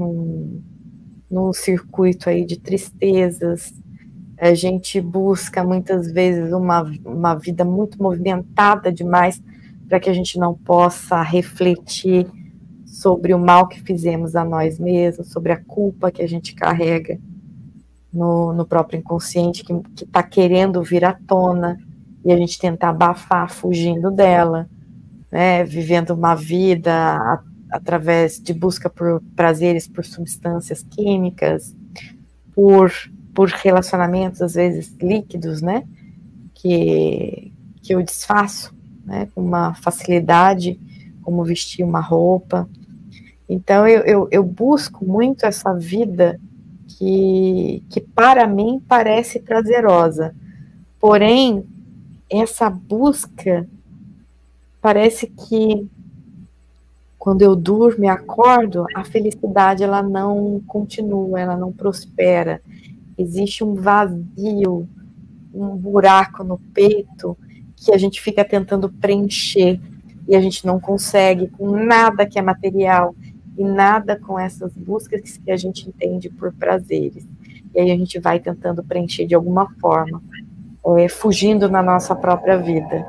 num circuito aí de tristezas. A gente busca muitas vezes uma vida muito movimentada demais para que a gente não possa refletir sobre o mal que fizemos a nós mesmos, sobre a culpa que a gente carrega no próprio inconsciente, que está querendo vir à tona, e a gente tenta abafar fugindo dela, né? Vivendo uma vida através de busca por prazeres, por substâncias químicas, por relacionamentos, às vezes, líquidos, né? Que eu desfaço, né? Com uma facilidade, como vestir uma roupa. Então, eu busco muito essa vida que para mim parece prazerosa. Porém, essa busca parece que quando eu durmo e acordo, a felicidade ela não continua, ela não prospera. Existe um vazio, um buraco no peito que a gente fica tentando preencher e a gente não consegue com nada que é material e nada com essas buscas que a gente entende por prazeres. E aí a gente vai tentando preencher de alguma forma, fugindo na nossa própria vida.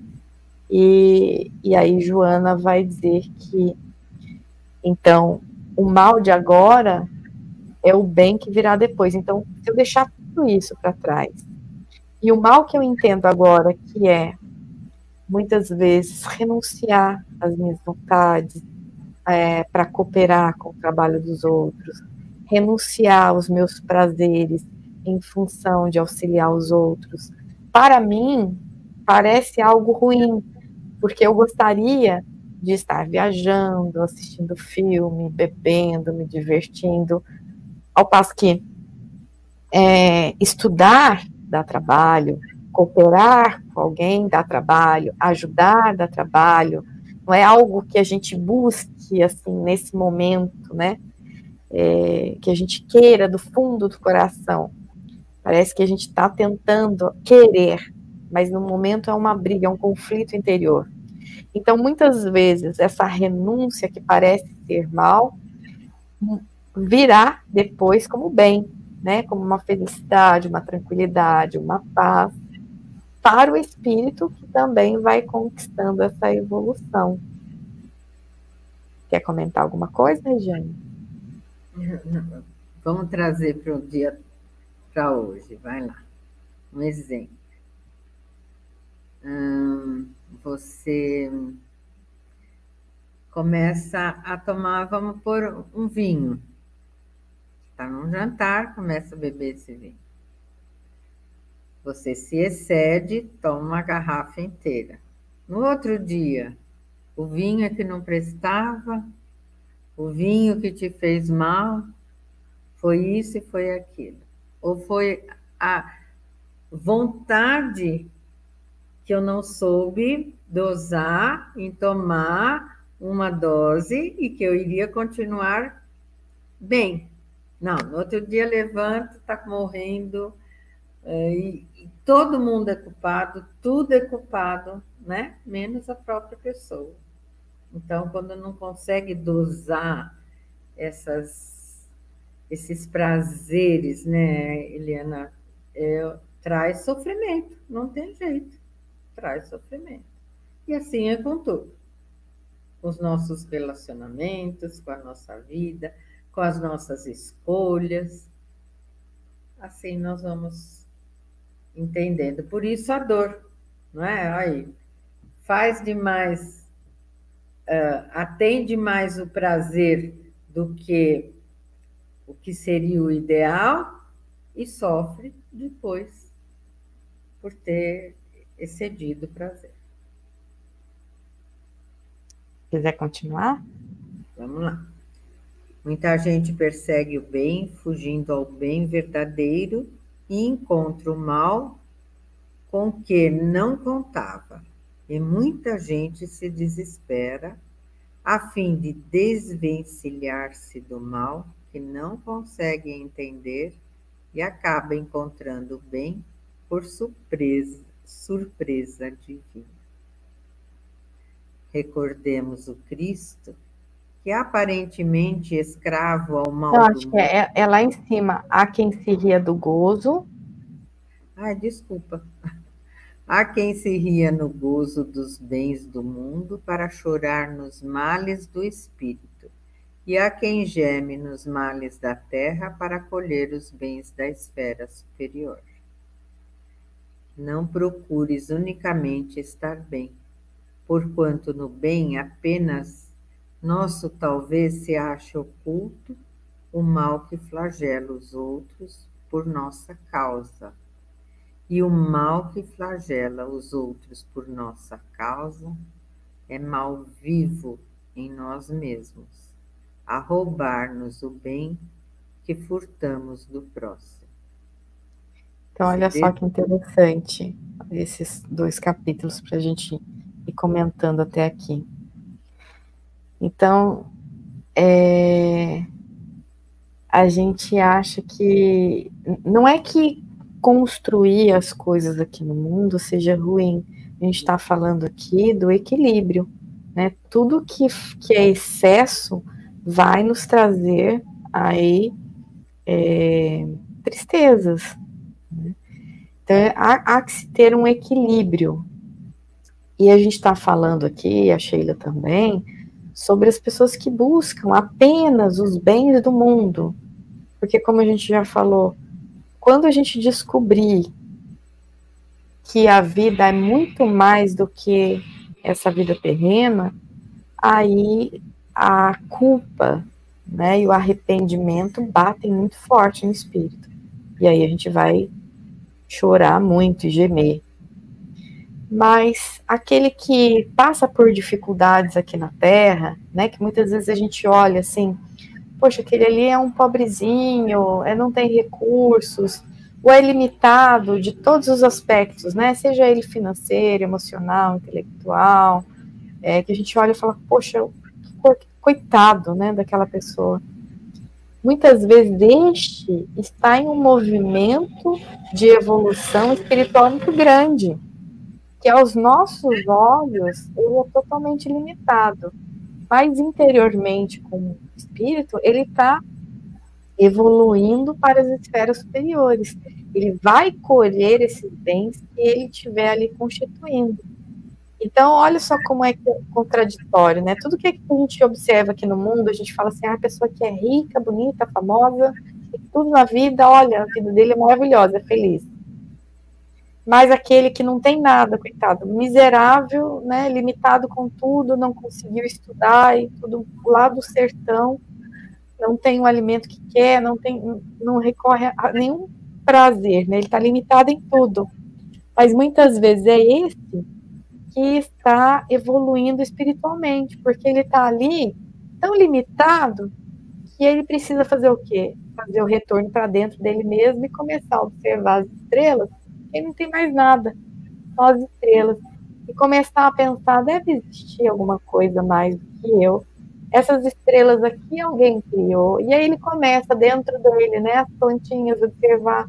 E aí Joana vai dizer que, então, o mal de agora é o bem que virá depois. Então, se eu deixar tudo isso para trás, e o mal que eu entendo agora, que é, muitas vezes, renunciar às minhas vontades para cooperar com o trabalho dos outros, renunciar aos meus prazeres em função de auxiliar os outros, para mim, parece algo ruim, porque eu gostaria de estar viajando, assistindo filme, bebendo, me divertindo, ao passo que estudar dá trabalho, cooperar com alguém dá trabalho, ajudar dá trabalho, não é algo que a gente busque assim nesse momento, né? Que a gente queira do fundo do coração. Parece que a gente está tentando querer, mas no momento é uma briga, é um conflito interior. Então, muitas vezes, essa renúncia que parece ser mal, virá depois como bem, né? Como uma felicidade, uma tranquilidade, uma paz, para o espírito que também vai conquistando essa evolução. Quer comentar alguma coisa, Regiane? Vamos trazer para o dia, para hoje, vai lá. Um exemplo. Você começa a tomar, vamos pôr um vinho. Está num jantar, começa a beber esse vinho. Você se excede, toma uma garrafa inteira. No outro dia, o vinho é que não prestava, o vinho que te fez mal, foi isso e foi aquilo. Ou foi a vontade que eu não soube dosar em tomar uma dose e que eu iria continuar bem. Não, no outro dia levanta, está morrendo, e todo mundo é culpado, tudo é culpado, né? Menos a própria pessoa. Então, quando não consegue dosar esses prazeres, né, Eliana, traz sofrimento, não tem jeito, traz sofrimento. E assim é com tudo. Com os nossos relacionamentos, com a nossa vida, com as nossas escolhas. Assim nós vamos entendendo. Por isso a dor, não é? Aí, faz demais, atende mais o prazer do que o que seria o ideal e sofre depois por ter excedido o prazer. Quiser continuar? Vamos lá. Muita gente persegue o bem, fugindo ao bem verdadeiro e encontra o mal com que não contava. E muita gente se desespera a fim de desvencilhar-se do mal que não consegue entender e acaba encontrando o bem por surpresa divina. Recordemos o Cristo que aparentemente escravo ao Eu mal do acho que mundo. é lá em cima. Há quem se ria do gozo. Ai, desculpa. Há quem se ria no gozo dos bens do mundo para chorar nos males do espírito, e há quem geme nos males da terra para colher os bens da esfera superior. Não procures unicamente estar bem, porquanto no bem apenas nosso talvez se ache oculto o mal que flagela os outros por nossa causa. E o mal que flagela os outros por nossa causa é mal vivo em nós mesmos, a roubar-nos o bem que furtamos do próximo. Então, olha só que interessante esses 2 capítulos para a gente ir comentando até aqui. Então, a gente acha que não é que construir as coisas aqui no mundo seja ruim. A gente está falando aqui do equilíbrio, né? Tudo que é excesso vai nos trazer aí tristezas. Né? Então, há que se ter um equilíbrio. E a gente está falando aqui, a Sheila também, sobre as pessoas que buscam apenas os bens do mundo. Porque, como a gente já falou, quando a gente descobrir que a vida é muito mais do que essa vida terrena, aí a culpa, né, e o arrependimento batem muito forte no espírito. E aí a gente vai chorar muito e gemer. Mas aquele que passa por dificuldades aqui na Terra, né, que muitas vezes a gente olha assim, poxa, aquele ali é um pobrezinho, não tem recursos, ou é limitado de todos os aspectos, né, seja ele financeiro, emocional, intelectual, que a gente olha e fala, poxa, coitado, né, daquela pessoa. Muitas vezes este está em um movimento de evolução espiritual muito grande, que aos nossos olhos ele é totalmente limitado, mas interiormente, como espírito, ele está evoluindo para as esferas superiores. Ele vai colher esses bens que ele estiver ali constituindo. Então, olha só como é que é contraditório, né? Tudo que a gente observa aqui no mundo, a gente fala assim, a pessoa que é rica, bonita, famosa, tudo na vida, olha, a vida dele é maravilhosa, é feliz. Mas aquele que não tem nada, coitado, miserável, né, limitado com tudo, não conseguiu estudar e tudo lá do sertão, não tem o alimento que quer, não recorre a nenhum prazer, né? Ele está limitado em tudo. Mas muitas vezes é esse que está evoluindo espiritualmente, porque ele está ali tão limitado que ele precisa fazer o quê? Fazer o retorno para dentro dele mesmo e começar a observar as estrelas. Ele não tem mais nada, só as estrelas. E começar a pensar, deve existir alguma coisa mais do que eu. Essas estrelas aqui alguém criou. E aí ele começa dentro dele, né, as plantinhas, observar.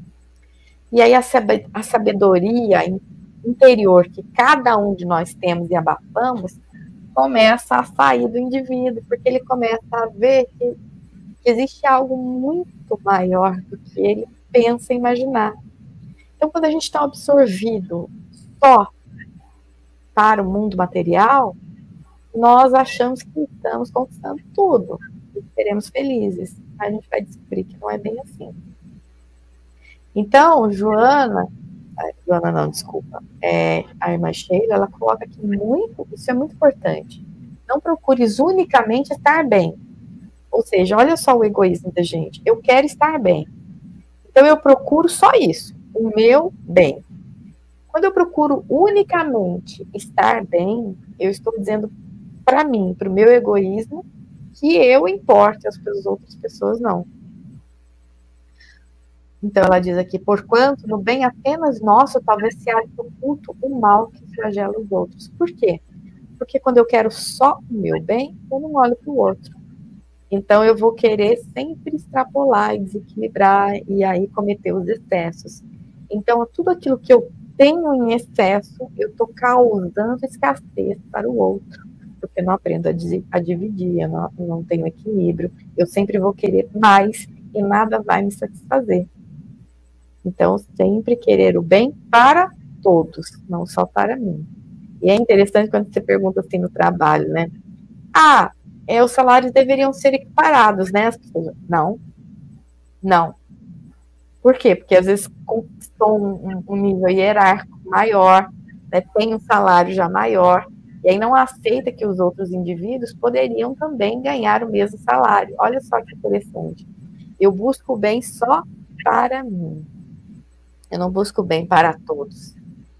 E aí a sabedoria interior que cada um de nós temos e abafamos, começa a sair do indivíduo, porque ele começa a ver que existe algo muito maior do que ele pensa e imaginar. Então, quando a gente está absorvido só para o mundo material, nós achamos que estamos conquistando tudo e seremos felizes. A gente vai descobrir que não é bem assim. Então, Joana não, desculpa, a irmã Sheila, ela coloca aqui isso é muito importante. Não procures unicamente estar bem. Ou seja, olha só o egoísmo da gente. Eu quero estar bem. Então, eu procuro só isso, o meu bem. Quando eu procuro unicamente estar bem, eu estou dizendo para mim, para o meu egoísmo, que eu importo, as outras pessoas não. Então ela diz aqui, porquanto no bem apenas nosso, talvez se ache oculto o mal que flagela os outros. Por quê? Porque quando eu quero só o meu bem, eu não olho para o outro. Então eu vou querer sempre extrapolar e desequilibrar e aí cometer os excessos. Então tudo aquilo que eu tenho em excesso, eu estou causando escassez para o outro. porque eu não aprendo a dividir, eu não tenho equilíbrio, eu sempre vou querer mais e nada vai me satisfazer. Então, sempre querer o bem para todos, não só para mim. E é interessante quando você pergunta assim no trabalho, né? Ah, os salários deveriam ser equiparados, né? As pessoas, não, não. Por quê? Porque às vezes conquistou um nível hierárquico maior, né, tem um salário já maior, e aí não aceita que os outros indivíduos poderiam também ganhar o mesmo salário. Olha só que interessante. Eu busco o bem só para mim. Eu não busco o bem para todos.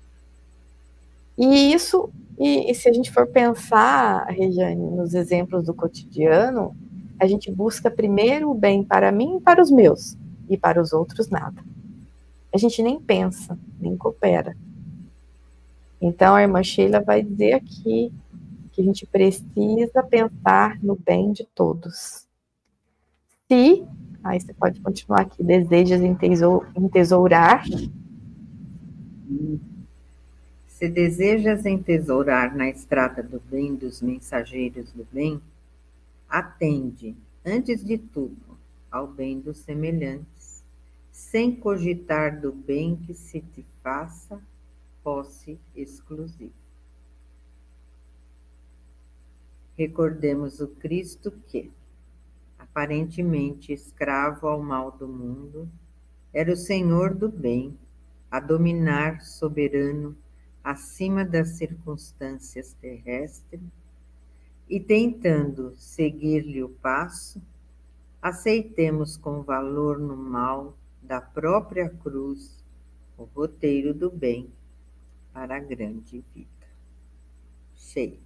E isso, e se a gente for pensar, Regiane, nos exemplos do cotidiano, a gente busca primeiro o bem para mim e para os meus, e para os outros nada. A gente nem pensa, nem coopera. Então, a irmã Sheila vai dizer aqui que a gente precisa pensar no bem de todos. Se, aí você pode continuar aqui, desejas entesourar. Se desejas entesourar na estrada do bem dos mensageiros do bem, atende, antes de tudo, ao bem dos semelhantes, sem cogitar do bem que se te faça posse exclusiva. Recordemos o Cristo que, aparentemente escravo ao mal do mundo, era o Senhor do bem, a dominar soberano acima das circunstâncias terrestres, e tentando seguir-lhe o passo, aceitemos com valor no mal da própria cruz o roteiro do bem para a grande vida. Sheila.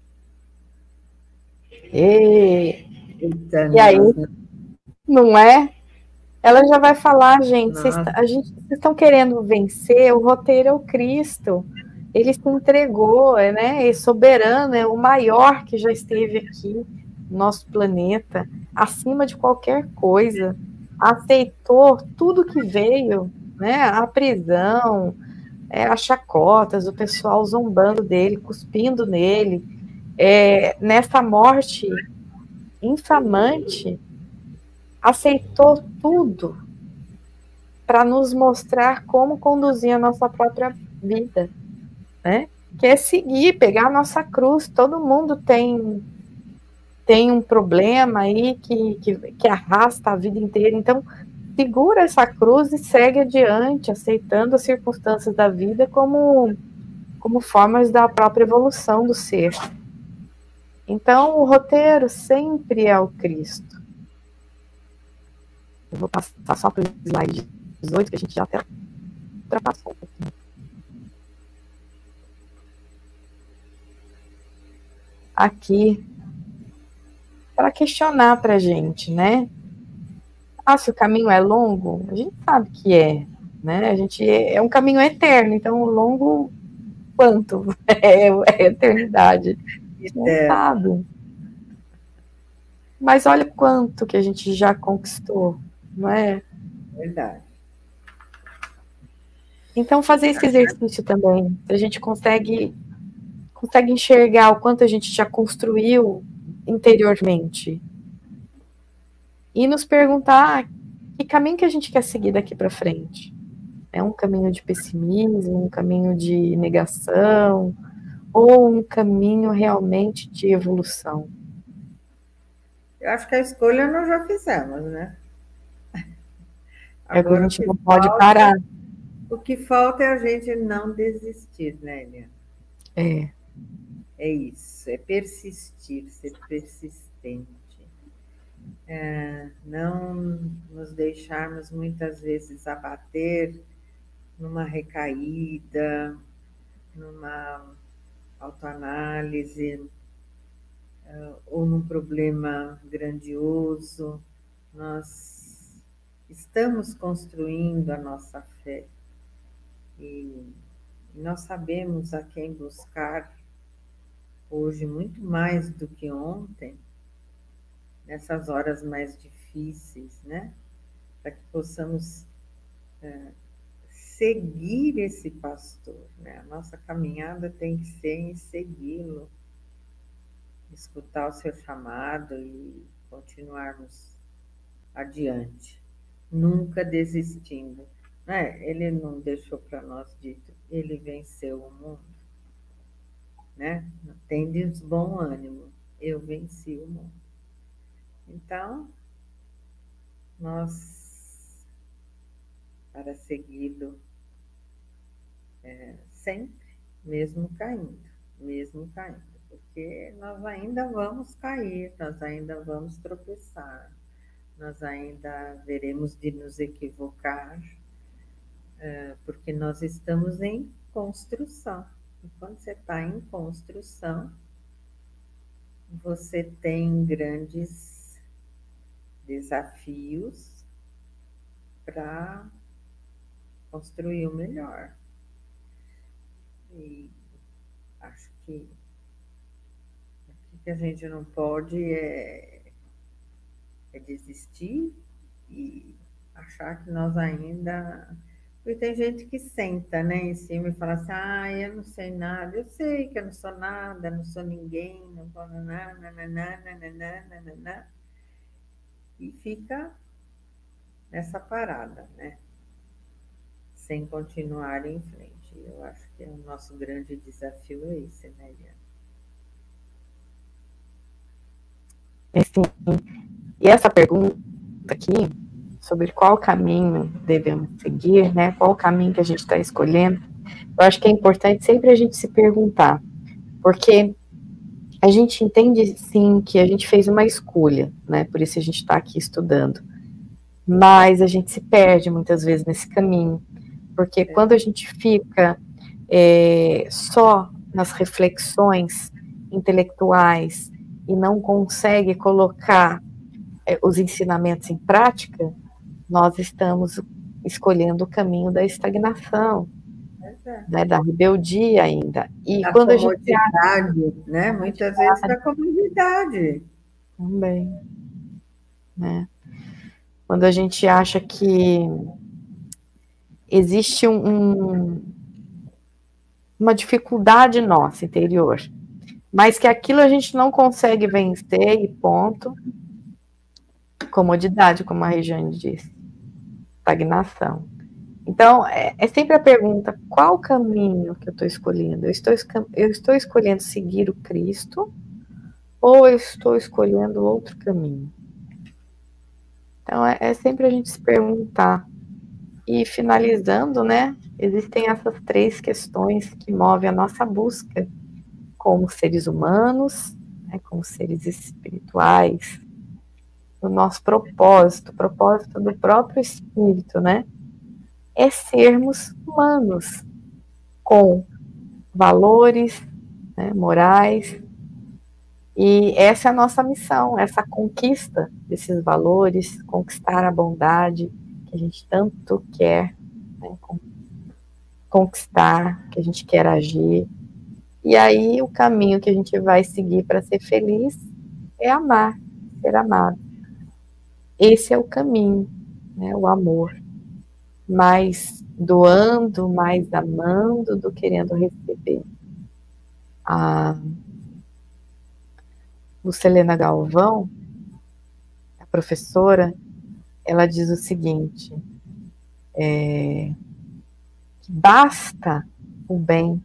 E aí, não é? Ela já vai falar, gente, vocês estão querendo vencer, o roteiro é o Cristo. Ele se entregou, né? É soberano, é o maior que já esteve aqui no nosso planeta, acima de qualquer coisa. Aceitou tudo que veio, né? A prisão, as chacotas, o pessoal zombando dele, cuspindo nele. Nessa morte infamante, aceitou tudo para nos mostrar como conduzir a nossa própria vida, né? Que é seguir, pegar a nossa cruz. Todo mundo tem um problema aí que arrasta a vida inteira. Então, segura essa cruz e segue adiante, aceitando as circunstâncias da vida como formas da própria evolução do ser. Então, o roteiro sempre é o Cristo. Eu vou passar só para o slide 18, que a gente já até ultrapassou um pouquinho. Aqui, para questionar para a gente, né? Se o caminho é longo, a gente sabe que é, né? A gente é um caminho eterno, então longo quanto? É a eternidade. A gente não sabe. Mas olha quanto que a gente já conquistou, não é? Verdade. Então, fazer esse exercício também, a gente consegue enxergar o quanto a gente já construiu interiormente. E nos perguntar que caminho que a gente quer seguir daqui para frente. É um caminho de pessimismo, um caminho de negação, ou um caminho realmente de evolução? Eu acho que a escolha nós já fizemos, né? Agora a gente não pode parar. O que falta é a gente não desistir, né, Eliana? É isso, é persistir, ser persistente. Não nos deixarmos muitas vezes abater numa recaída, numa autoanálise, ou num problema grandioso. Nós estamos construindo a nossa fé e nós sabemos a quem buscar hoje muito mais do que ontem, nessas horas mais difíceis, né? Para que possamos seguir esse pastor, né? A nossa caminhada tem que ser em segui-lo. escutar o seu chamado e continuarmos adiante, nunca desistindo. Né? Ele não deixou para nós dito, ele venceu o mundo. Né? Tendes bom ânimo, eu venci o mundo. Então, nós, para segui-lo sempre, mesmo caindo, porque nós ainda vamos cair, nós ainda vamos tropeçar, nós ainda veremos de nos equivocar, porque nós estamos em construção. E quando você está em construção, você tem grandes desafios para construir o melhor. E acho que o que a gente não pode é desistir e achar que nós ainda... Porque tem gente que senta, né, em cima e fala assim, eu não sei nada, eu sei que eu não sou nada, não sou ninguém, não vou nananana, e fica nessa parada, né, sem continuar em frente. Eu acho que o nosso grande desafio é esse, né, Eliana? Sim. E essa pergunta aqui, sobre qual caminho devemos seguir, né? Qual caminho que a gente está escolhendo, eu acho que é importante sempre a gente se perguntar, porque a gente entende, sim, que a gente fez uma escolha, né? Por isso a gente está aqui estudando. Mas a gente se perde muitas vezes nesse caminho, porque quando a gente fica só nas reflexões intelectuais e não consegue colocar os ensinamentos em prática, nós estamos escolhendo o caminho da estagnação, né, da rebeldia ainda. E da quando comodidade, né? Muitas vezes da comodidade. Também. Né? Quando a gente acha que existe uma dificuldade nossa interior, mas que aquilo a gente não consegue vencer e ponto. Comodidade, como a Regiane disse. Estagnação. Então, é sempre a pergunta, qual caminho que eu estou escolhendo? Eu estou escolhendo seguir o Cristo ou eu estou escolhendo outro caminho? Então, é sempre a gente se perguntar. E finalizando, né, existem essas 3 questões que movem a nossa busca como seres humanos, né, como seres espirituais, o nosso propósito, o propósito do próprio Espírito, né, é sermos humanos, com valores, né, morais, e essa é a nossa missão, essa conquista desses valores, conquistar a bondade que a gente tanto quer, né, conquistar, que a gente quer agir. E aí o caminho que a gente vai seguir para ser feliz é amar, ser amado. Esse é o caminho, né, o amor. Mais doando, mais amando do que querendo receber. A Lucilena Galvão, a professora, ela diz o seguinte, que basta o bem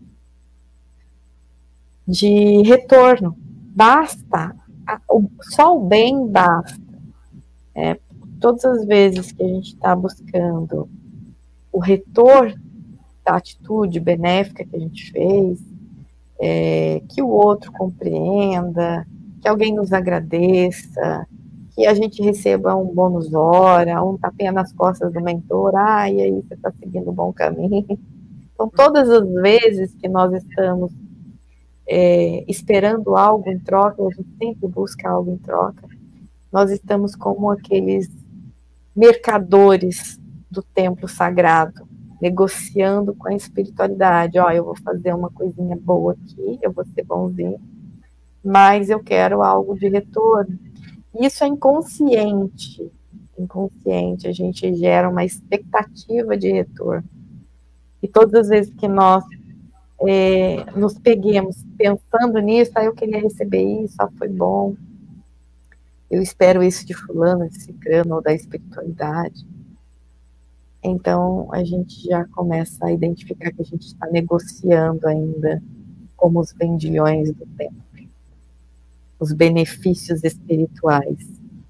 de retorno, basta, só o bem basta. Todas as vezes que a gente está buscando o retorno da atitude benéfica que a gente fez, que o outro compreenda, que alguém nos agradeça, que a gente receba um bônus hora, um tapinha nas costas do mentor, e aí você está seguindo um bom caminho. Então, todas as vezes que nós estamos esperando algo em troca, a gente sempre busca algo em troca, nós estamos como aqueles mercadores do templo sagrado, negociando com a espiritualidade. Eu vou fazer uma coisinha boa aqui, eu vou ser bonzinho, mas eu quero algo de retorno. Isso é inconsciente, a gente gera uma expectativa de retorno. E todas as vezes que nós nos peguemos pensando nisso, eu queria receber isso, foi bom, eu espero isso de fulano, de cicrano, ou da espiritualidade. Então, a gente já começa a identificar que a gente está negociando ainda como os vendilhões do tempo, os benefícios espirituais.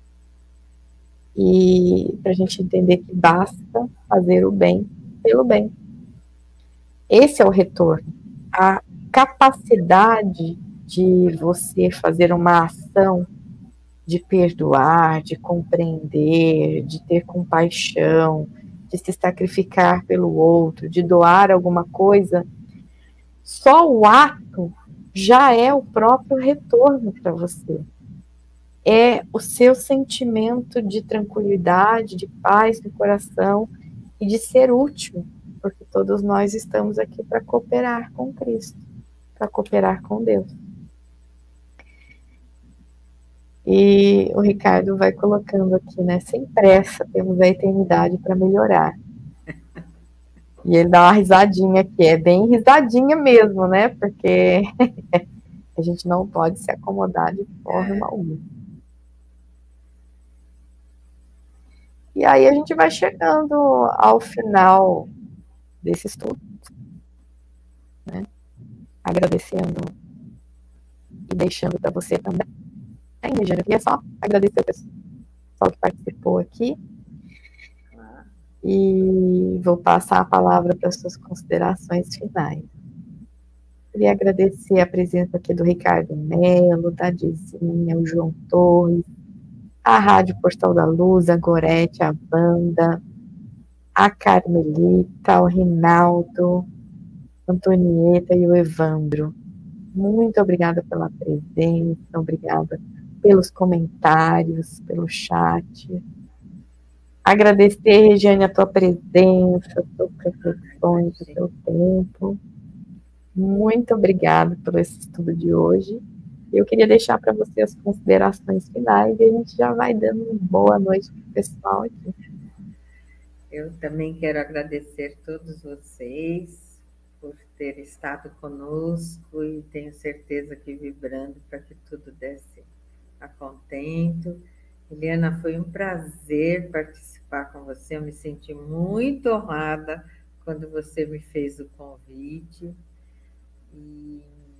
E para a gente entender que basta fazer o bem pelo bem. Esse é o retorno. A capacidade de você fazer uma ação de perdoar, de compreender, de ter compaixão, de se sacrificar pelo outro, de doar alguma coisa, só o ato já é o próprio retorno para você. É o seu sentimento de tranquilidade, de paz no coração e de ser útil, porque todos nós estamos aqui para cooperar com Cristo, para cooperar com Deus. E o Ricardo vai colocando aqui, né? Sem pressa, temos a eternidade para melhorar. E ele dá uma risadinha aqui, é bem risadinha mesmo, né? Porque a gente não pode se acomodar de forma alguma. E aí a gente vai chegando ao final desse estudo, né? Agradecendo e deixando para você também. Regiane, eu queria só agradecer o pessoal que participou aqui. E vou passar a palavra para as suas considerações finais. Queria agradecer a presença aqui do Ricardo Melo, da Dizinha, o João Torres, a Rádio Portal da Luz, a Gorete, a Wanda, a Carmelita, o Rinaldo, a Antonieta e o Evandro. Muito obrigada pela presença, obrigada pelos comentários, pelo chat. Agradecer, Regiane, a tua presença, as tuas reflexões, o teu tempo. Muito obrigada por esse estudo de hoje. Eu queria deixar para você as considerações finais e a gente já vai dando uma boa noite para o pessoal aqui. Eu também quero agradecer a todos vocês por ter estado conosco e tenho certeza que vibrando para que tudo desse a contento. Eliana, foi um prazer participar com você, eu me senti muito honrada quando você me fez o convite e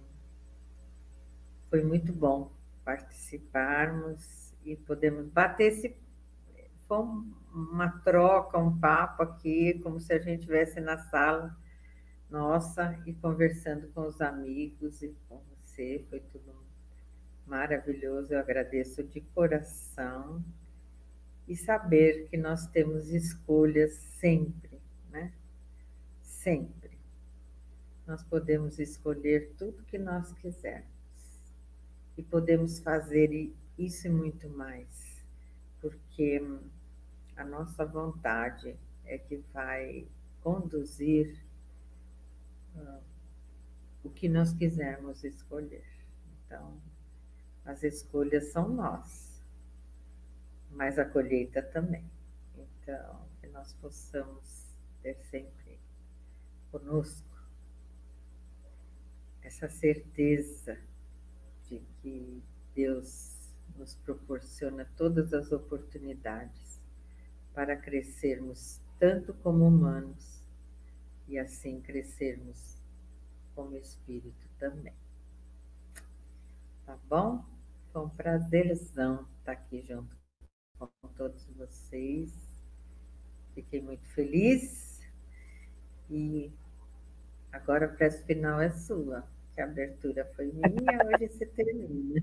foi muito bom participarmos e podemos bater esse... Foi uma troca, um papo aqui, como se a gente estivesse na sala nossa e conversando com os amigos e com você, foi tudo maravilhoso, eu agradeço de coração e saber que nós temos escolhas sempre, né? Sempre. Nós podemos escolher tudo que nós quisermos e podemos fazer isso e muito mais, porque a nossa vontade é que vai conduzir o que nós quisermos escolher. Então, as escolhas são nós, mas a colheita também. Então, que nós possamos ter sempre conosco essa certeza de que Deus nos proporciona todas as oportunidades para crescermos tanto como humanos e assim crescermos como espírito também. Tá bom? Foi um prazerzão estar aqui junto com todos vocês. Fiquei muito feliz. E agora o preço final é sua, que a abertura foi minha, hoje você termina.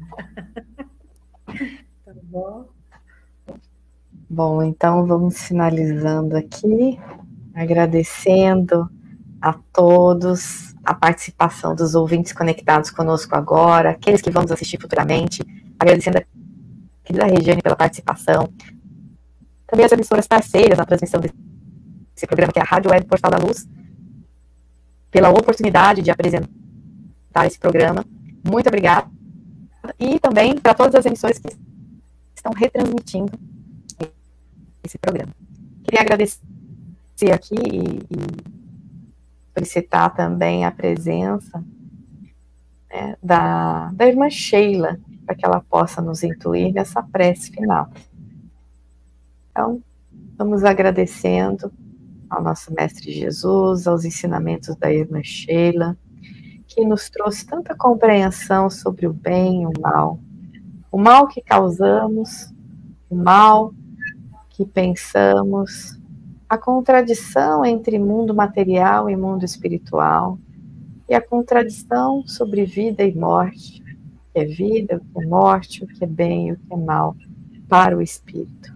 Tá bom? Bom, então vamos finalizando aqui, agradecendo a todos a participação dos ouvintes conectados conosco agora, aqueles que vão nos assistir futuramente, agradecendo a querida Regiane pela participação, também as emissoras parceiras na transmissão desse programa, que é a Rádio Web Portal da Luz, pela oportunidade de apresentar esse programa. Muito obrigada. E também para todas as emissoras que estão retransmitindo esse programa. Queria agradecer aqui e solicitar também a presença, né, da irmã Sheila, para que ela possa nos incluir nessa prece final. Então, vamos agradecendo ao nosso Mestre Jesus, aos ensinamentos da irmã Sheila, que nos trouxe tanta compreensão sobre o bem e o mal que causamos, o mal que pensamos, a contradição entre mundo material e mundo espiritual, e a contradição sobre vida e morte, o que é vida, o que é morte, o que é bem e o que é mal para o espírito.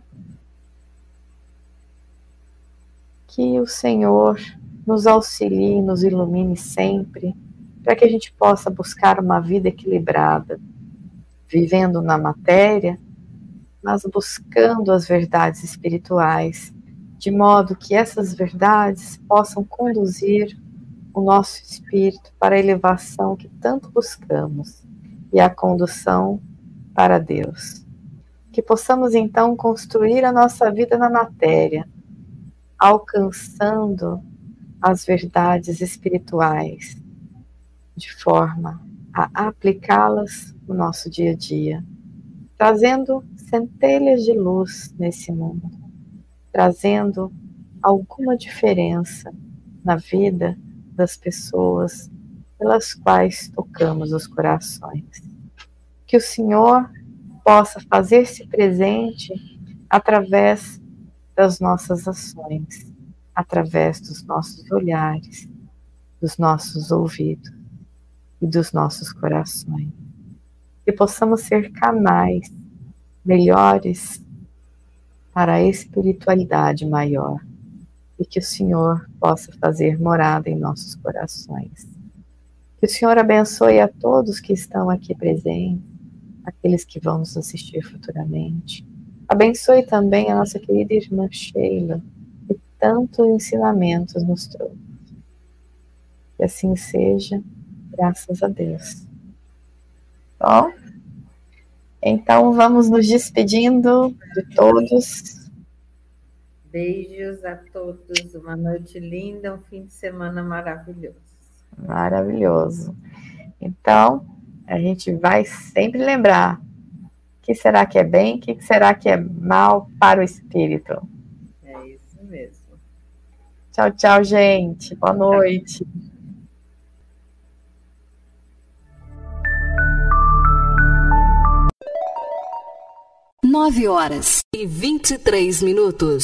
Que o Senhor nos auxilie, nos ilumine sempre, para que a gente possa buscar uma vida equilibrada, vivendo na matéria, mas buscando as verdades espirituais, de modo que essas verdades possam conduzir o nosso espírito para a elevação que tanto buscamos e a condução para Deus. Que possamos então construir a nossa vida na matéria, alcançando as verdades espirituais, de forma a aplicá-las no nosso dia a dia, trazendo centelhas de luz nesse mundo, trazendo alguma diferença na vida das pessoas pelas quais tocamos os corações. Que o Senhor possa fazer-se presente através das nossas ações, através dos nossos olhares, dos nossos ouvidos e dos nossos corações. Que possamos ser canais melhores para a espiritualidade maior e que o Senhor possa fazer morada em nossos corações. Que o Senhor abençoe a todos que estão aqui presentes, aqueles que vão nos assistir futuramente. Abençoe também a nossa querida irmã Sheila, que tantos ensinamentos nos trouxe. Que assim seja, graças a Deus. Bom, então vamos nos despedindo de todos. Beijos a todos, uma noite linda, um fim de semana maravilhoso. Maravilhoso. Então, a gente vai sempre lembrar: o que será que é bem, o que será que é mal para o espírito? É isso mesmo. Tchau, tchau, gente. Boa noite. Nove horas e 23 minutos.